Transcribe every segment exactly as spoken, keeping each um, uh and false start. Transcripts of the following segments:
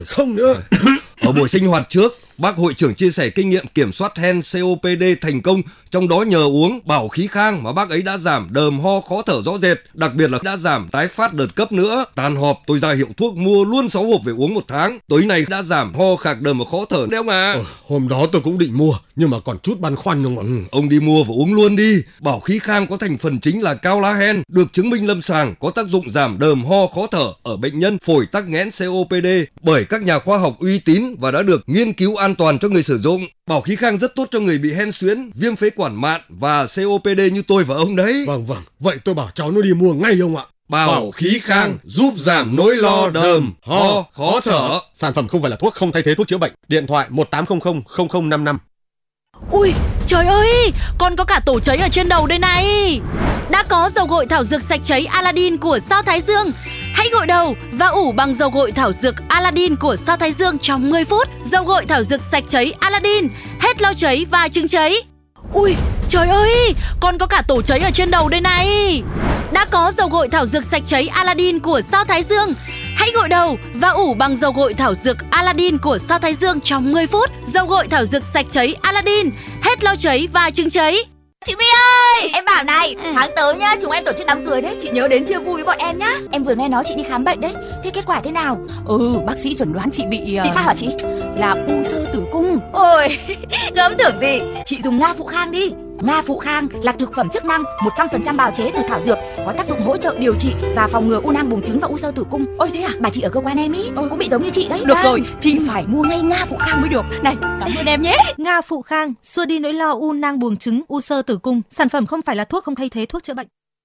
Không nữa. Ở buổi sinh hoạt trước, bác hội trưởng chia sẻ kinh nghiệm kiểm soát hen xê ô pê đê thành công, trong đó nhờ uống bảo khí khang mà bác ấy đã giảm đờm ho khó thở rõ rệt, đặc biệt là đã giảm tái phát đợt cấp nữa. Tàn họp tôi ra hiệu thuốc mua luôn sáu hộp về uống một tháng, tối nay đã giảm ho khạc đờm và khó thở đấy ông à. Ờ, hôm đó tôi cũng định mua nhưng mà còn chút băn khoăn ông ạ. Ừ, ông đi mua và uống luôn đi. Bảo khí khang có thành phần chính là cao lá hen, được chứng minh lâm sàng có tác dụng giảm đờm ho khó thở ở bệnh nhân phổi tắc nghẽn xê ô pê đê bởi các nhà khoa học uy tín và đã được nghiên cứu an toàn cho người sử dụng. Bảo khí khang rất tốt cho người bị hen suyễn, viêm phế quản mạn và xê ô pê đê như tôi và ông đấy. Vâng vâng, vậy tôi bảo cháu nó đi mua ngay ông ạ. Bảo khí khang giúp giảm nỗi lo đờm, ho, khó thở. Sản phẩm không phải là thuốc, không thay thế thuốc chữa bệnh. Điện thoại một tám không không không không năm năm. Ui, trời ơi, còn có cả tổ cháy ở trên đầu đây này. Đã có dầu gội thảo dược sạch cháy Aladdin của Sao Thái Dương. Hãy gội đầu và ủ bằng dầu gội thảo dược Aladdin của Sao Thái Dương trong mười phút. Dầu gội thảo dược sạch cháy Aladdin, hết lo cháy và chứng cháy. Ui, trời ơi, còn có cả tổ cháy ở trên đầu đây này. Đã có dầu gội thảo dược sạch cháy Aladdin của Sao Thái Dương. Hãy gội đầu và ủ bằng dầu gội thảo dược Aladdin của Sao Thái Dương trong mười phút. Dầu gội thảo dược sạch cháy Aladdin, hết lo cháy và chứng cháy. Chị My ơi, em bảo này, ừ. tháng tới nhá, chúng em tổ chức đám cưới đấy, chị nhớ đến chia vui với bọn em nhá. Em vừa nghe nói chị đi khám bệnh đấy, thế kết quả thế nào? Ừ, bác sĩ chẩn đoán chị bị uh... Bị sao hả chị? Là u xơ tử cung. Ôi, gớm tưởng gì. Chị dùng Nga Phụ Khang đi. Nga Phụ Khang là thực phẩm chức năng một trăm phần trăm bào chế từ thảo dược, có tác dụng hỗ trợ điều trị và phòng ngừa u nang buồng trứng và u xơ tử cung. Ôi thế à? Bà chị ở cơ quan em ý cũng bị giống như chị đấy. Được à. Rồi, chị phải mua ngay Nga Phụ Khang mới được. Này, cảm ơn em nhé. Nga Phụ Khang xua đi nỗi lo u nang buồng trứng, u xơ tử cung. Sản phẩm không phải là thuốc, không thay thế thuốc chữa bệnh.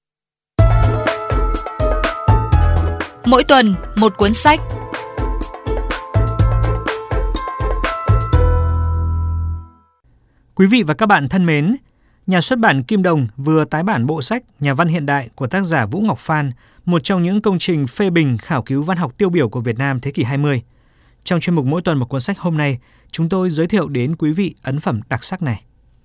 Mỗi tuần một cuốn sách. Quý vị và các bạn thân mến, nhà xuất bản Kim Đồng vừa tái bản bộ sách Nhà văn hiện đại của tác giả Vũ Ngọc Phan, một trong những công trình phê bình khảo cứu văn học tiêu biểu của Việt Nam thế kỷ hai mươi. Trong chuyên mục Mỗi tuần một cuốn sách hôm nay, chúng tôi giới thiệu đến quý vị ấn phẩm đặc sắc này.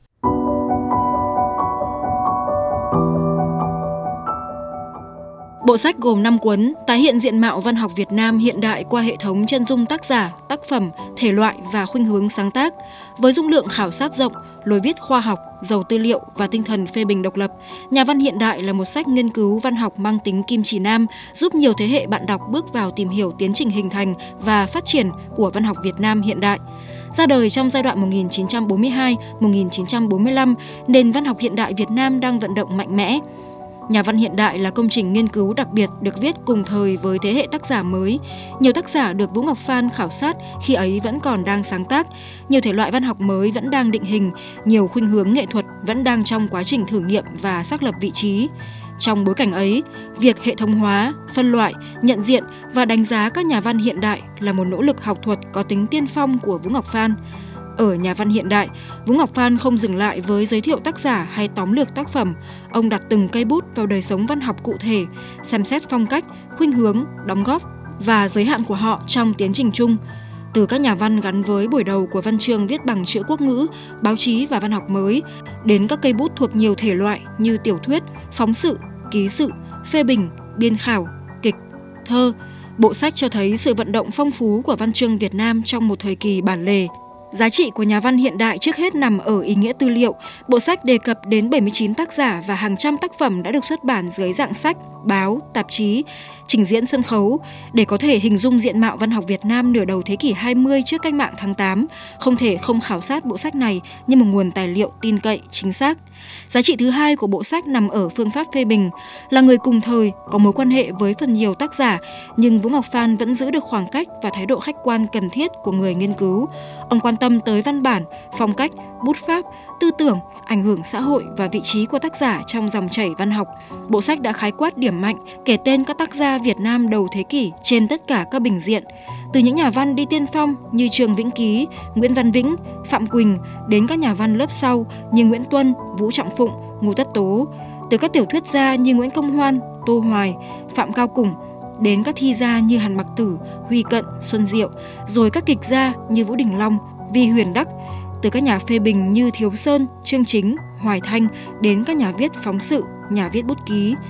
Bộ sách gồm năm cuốn, tái hiện diện mạo văn học Việt Nam hiện đại qua hệ thống chân dung tác giả, tác phẩm, thể loại và khuynh hướng sáng tác. Với dung lượng khảo sát rộng, lối viết khoa học, giàu tư liệu và tinh thần phê bình độc lập, Nhà văn hiện đại là một sách nghiên cứu văn học mang tính kim chỉ nam, giúp nhiều thế hệ bạn đọc bước vào tìm hiểu tiến trình hình thành và phát triển của văn học Việt Nam hiện đại. Ra đời trong giai đoạn một nghìn chín trăm bốn mươi hai đến một nghìn chín trăm bốn mươi lăm, nền văn học hiện đại Việt Nam đang vận động mạnh mẽ. Nhà văn hiện đại là công trình nghiên cứu đặc biệt được viết cùng thời với thế hệ tác giả mới. Nhiều tác giả được Vũ Ngọc Phan khảo sát khi ấy vẫn còn đang sáng tác, nhiều thể loại văn học mới vẫn đang định hình, nhiều khuynh hướng nghệ thuật vẫn đang trong quá trình thử nghiệm và xác lập vị trí. Trong bối cảnh ấy, việc hệ thống hóa, phân loại, nhận diện và đánh giá các nhà văn hiện đại là một nỗ lực học thuật có tính tiên phong của Vũ Ngọc Phan. Ở Nhà văn hiện đại, Vũ Ngọc Phan không dừng lại với giới thiệu tác giả hay tóm lược tác phẩm. Ông đặt từng cây bút vào đời sống văn học cụ thể, xem xét phong cách, khuynh hướng, đóng góp và giới hạn của họ trong tiến trình chung. Từ các nhà văn gắn với buổi đầu của văn chương viết bằng chữ quốc ngữ, báo chí và văn học mới, đến các cây bút thuộc nhiều thể loại như tiểu thuyết, phóng sự, ký sự, phê bình, biên khảo, kịch, thơ. Bộ sách cho thấy sự vận động phong phú của văn chương Việt Nam trong một thời kỳ bản lề. Giá trị của nhà văn hiện đại trước hết nằm ở ý nghĩa tư liệu. Bộ sách đề cập đến bảy mươi chín tác giả và hàng trăm tác phẩm đã được xuất bản dưới dạng sách, báo, tạp chí, trình diễn sân khấu. Để có thể hình dung diện mạo văn học Việt Nam nửa đầu thế kỷ hai mươi trước cách mạng tháng tám, không thể không khảo sát bộ sách này như một nguồn tài liệu tin cậy, chính xác. Giá trị thứ hai của bộ sách nằm ở phương pháp phê bình. Là người cùng thời, có mối quan hệ với phần nhiều tác giả, nhưng Vũ Ngọc Phan vẫn giữ được khoảng cách và thái độ khách quan cần thiết của người nghiên cứu. Ông quan tâm tới văn bản, phong cách, bút pháp, tư tưởng, ảnh hưởng xã hội và vị trí của tác giả trong dòng chảy văn học. Bộ sách đã khái quát điểm mạnh, kể tên các tác gia Việt Nam đầu thế kỷ trên tất cả các bình diện. Từ những nhà văn đi tiên phong như Trường Vĩnh Ký, Nguyễn Văn Vĩnh, Phạm Quỳnh đến các nhà văn lớp sau như Nguyễn Tuân, Vũ Trọng Phụng, Ngô Tất Tố. Từ các tiểu thuyết gia như Nguyễn Công Hoan, Tô Hoài, Phạm Cao Củng đến các thi gia như Hàn Mặc Tử, Huy Cận, Xuân Diệu, rồi các kịch gia như Vũ Đình Long, Vi Huyền Đắc. Từ các nhà phê bình như Thiếu Sơn, Trương Chính, Hoài Thanh đến các nhà viết phóng sự, nhà viết bút ký.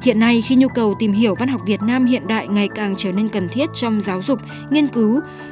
Hiện nay, khi nhu cầu tìm hiểu văn học Việt Nam hiện đại ngày càng trở nên cần thiết trong giáo dục, nghiên cứu,